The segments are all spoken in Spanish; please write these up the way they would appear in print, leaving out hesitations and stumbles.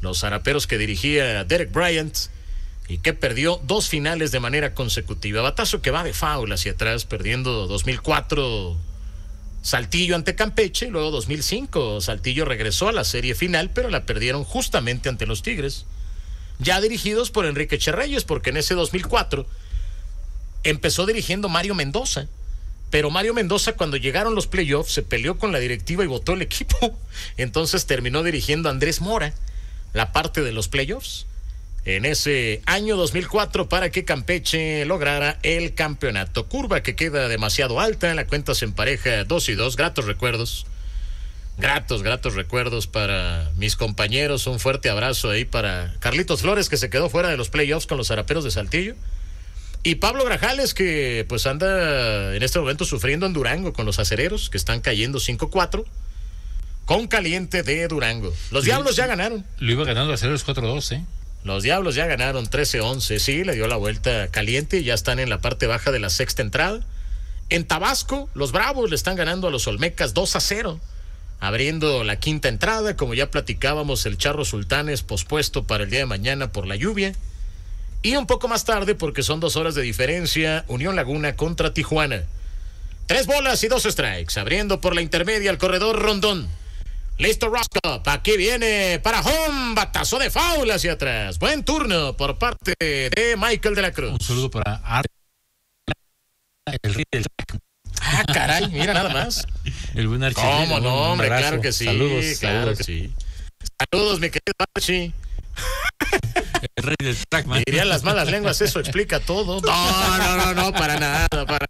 los Zaraperos que dirigía Derek Bryant y que perdió 2 finales de manera consecutiva. Batazo que va de foul hacia atrás, perdiendo 2004 Saltillo ante Campeche, y luego 2005 Saltillo regresó a la serie final, pero la perdieron justamente ante los Tigres, ya dirigidos por Enrique Cherreyes, porque en ese 2004 empezó dirigiendo Mario Mendoza, pero Mario Mendoza, cuando llegaron los playoffs, se peleó con la directiva y votó el equipo, entonces terminó dirigiendo Andrés Mora la parte de los playoffs en ese año 2004 para que Campeche lograra el campeonato. Curva que queda demasiado alta, la cuenta se empareja 2-2. Gratos recuerdos para mis compañeros. Un fuerte abrazo ahí para Carlitos Flores, que se quedó fuera de los playoffs con los Zaraperos de Saltillo, y Pablo Grajales, que pues anda en este momento sufriendo en Durango con los acereros, que están cayendo 5-4 con Caliente de Durango. Los Diablos ya ganaron. Lo iba ganando Acereros 4-2, ¿eh? Los Diablos ya ganaron 13-11, sí, le dio la vuelta Caliente y ya están en la parte baja de la sexta entrada. En Tabasco, los Bravos le están ganando a los Olmecas 2-0, abriendo la quinta entrada. Como ya platicábamos, el Charro Sultanes pospuesto para el día de mañana por la lluvia. Y un poco más tarde, porque son 2 horas de diferencia, Unión Laguna contra Tijuana. 3 bolas y 2 strikes, abriendo por la intermedia el corredor Rondón. Listo Roscoe, aquí viene para home, batazo de foul hacia atrás. Buen turno por parte de Michael de la Cruz. Un saludo para el rey del track. Ah, caray, mira nada más. El buen Archie. ¿Cómo no, hombre? Claro que sí. Saludos, claro que sí. Saludos, mi querido Archie. El rey del track, man. Dirían las malas lenguas, eso explica todo. No, para nada.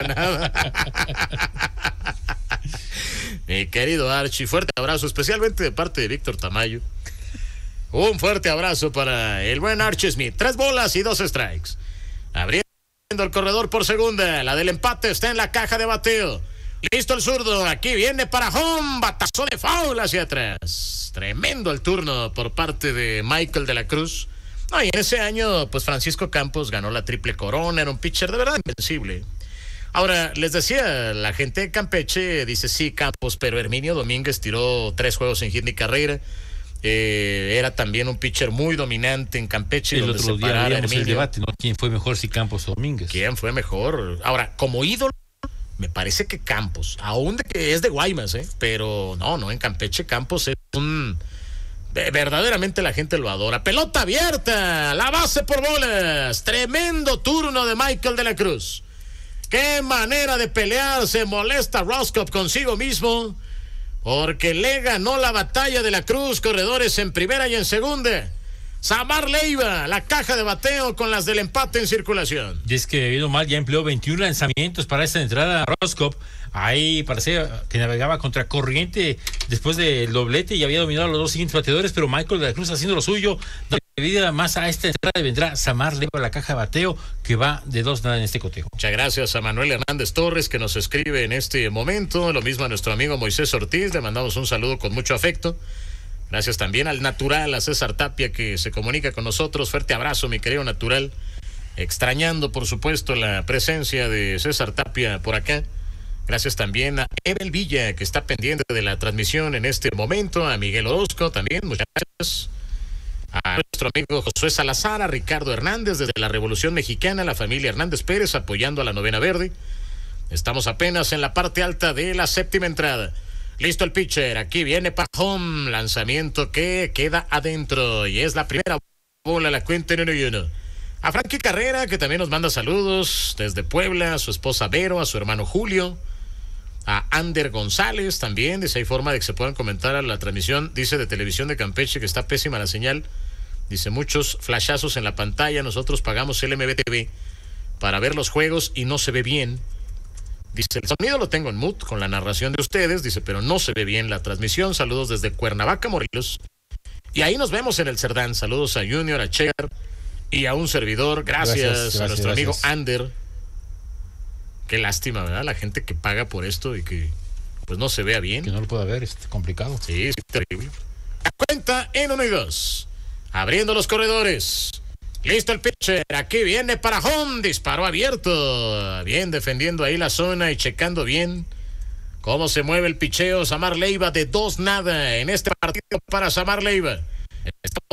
Mi querido Archie, fuerte abrazo, especialmente de parte de Víctor Tamayo. Un fuerte abrazo para el buen Archie Smith. 3 bolas y 2 strikes. Abriendo el corredor por segunda. La del empate está en la caja de bateo. Listo el zurdo. Aquí viene para home. Batazo de foul hacia atrás. Tremendo el turno por parte de Michael de la Cruz. No, y en ese año, pues Francisco Campos ganó la triple corona. Era un pitcher de verdad invencible. Ahora, les decía, la gente de Campeche dice sí, Campos, pero Herminio Domínguez tiró 3 juegos sin hit ni carrera. Era también un pitcher muy dominante en Campeche. El otro día habíamos el debate, ¿no? ¿Quién fue mejor, si Campos o Domínguez? ¿Quién fue mejor? Ahora, como ídolo, me parece que Campos, aún de que es de Guaymas, pero no, en Campeche Campos es un... verdaderamente la gente lo adora. Pelota abierta, la base por bolas. Tremendo turno de Michael de la Cruz. Qué manera de pelear, se molesta Roscoe consigo mismo, porque le ganó la batalla de la Cruz, corredores en primera y en segunda. Samar Leiva, la caja de bateo con las del empate en circulación. Y es que Edo Mal ya empleó 21 lanzamientos para esta entrada. Roscoe ahí parecía que navegaba contra corriente después del doblete y había dominado a los 2 siguientes bateadores, pero Michael de la Cruz haciendo lo suyo. Debido más a esta entrada vendrá Samar Leiva, la caja de bateo, que va de 2-0 en este cotejo. Muchas gracias a Manuel Hernández Torres, que nos escribe en este momento. Lo mismo a nuestro amigo Moisés Ortiz, le mandamos un saludo con mucho afecto. Gracias también al Natural, a César Tapia, que se comunica con nosotros. Fuerte abrazo, mi querido Natural. Extrañando, por supuesto, la presencia de César Tapia por acá. Gracias también a Evel Villa, que está pendiente de la transmisión en este momento. A Miguel Orozco también, muchas gracias. A nuestro amigo Josué Salazar, a Ricardo Hernández desde la Revolución Mexicana, la familia Hernández Pérez apoyando a la novena verde. Estamos apenas en la parte alta de la séptima entrada. Listo el pitcher, aquí viene para home, lanzamiento que queda adentro y es la primera bola, la cuenta en 1-1. A Frankie Carrera, que también nos manda saludos desde Puebla, a su esposa Vero, a su hermano Julio, a Ander González también, dice, hay forma de que se puedan comentar a la transmisión, dice, de televisión de Campeche, que está pésima la señal, dice, muchos flashazos en la pantalla, nosotros pagamos el MBTV para ver los juegos y no se ve bien. Dice, el sonido lo tengo en mute con la narración de ustedes, dice, pero no se ve bien la transmisión. Saludos desde Cuernavaca, Morelos. Y ahí nos vemos en el Cerdán. Saludos a Junior, a Chegar y a un servidor. Gracias a nuestro amigo Ander. Qué lástima, ¿verdad? La gente que paga por esto y que pues no se vea bien. Que no lo pueda ver, es complicado. Sí, es terrible. La cuenta en 1-2. Abriendo los corredores. Listo el pitcher, aquí viene para home, disparo abierto, bien defendiendo ahí la zona y checando bien cómo se mueve el picheo. Samar Leiva de 2-0 en este partido para Samar Leiva. Estamos